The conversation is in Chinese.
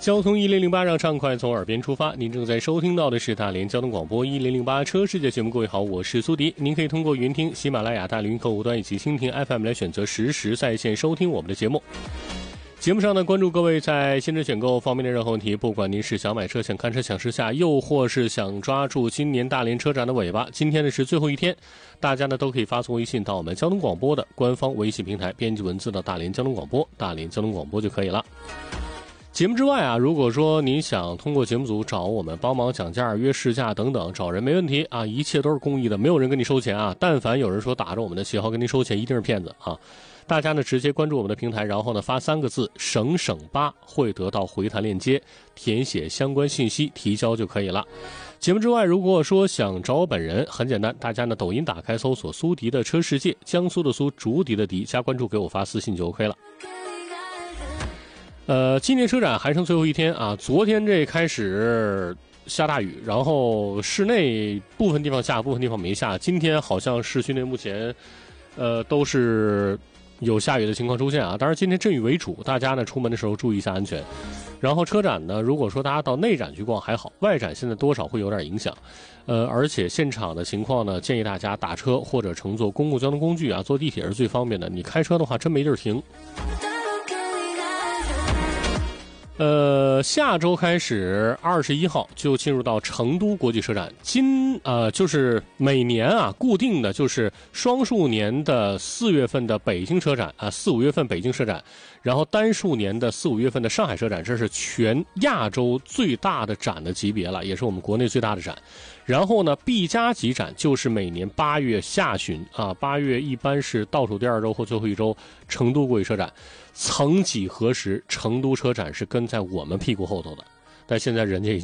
交通1008让畅快从耳边出发，您正在收听到的是大连交通广播1008车世界节目。各位好，我是苏迪，您可以通过云听、喜马拉雅、大连客户端以及蜻蜓 FM 来选择实时在线收听我们的节目。节目上呢，关注各位在新车选购方面的任何问题，不管您是想买车、想看车、想试驾，又或是想抓住今年大连车展的尾巴，今天呢是最后一天，大家呢都可以发送微信到我们交通广播的官方微信平台，编辑文字到大连交通广播、大连交通广播就可以了。节目之外啊，如果说您想通过节目组找我们帮忙讲价、约试驾等等，找人没问题啊，一切都是公益的，没有人跟你收钱啊。但凡有人说打着我们的旗号跟您收钱，一定是骗子啊。大家呢直接关注我们的平台，然后呢发3个字省省8，会得到回弹链接，填写相关信息提交就可以了。节目之外，如果说想找我本人，很简单，大家呢抖音打开搜索苏迪的车世界，江苏的苏，竹笛的笛，加关注给我发私信就 OK 了。今年车展还剩最后一天啊，昨天这开始下大雨，然后室内部分地方下，部分地方没下。今天好像市区内目前都是有下雨的情况出现啊，当然今天阵雨为主，大家呢出门的时候注意一下安全。然后车展呢，如果说大家到内展去逛还好，外展现在多少会有点影响。而且现场的情况呢，建议大家打车或者乘坐公共交通工具啊，坐地铁是最方便的。你开车的话真没地儿停。下周开始21号就进入到成都国际车展。就是每年啊固定的就是双数年的4月份的北京车展啊，4、5月份北京车展，然后单数年的4、5月份的上海车展，这是全亚洲最大的展的级别了，也是我们国内最大的展。然后呢 B 加级展就是每年8月下旬啊，8月一般是倒数第2周或最后一周，成都国际车展。曾几何时，成都车展是跟在我们屁股后头的，但现在人家已经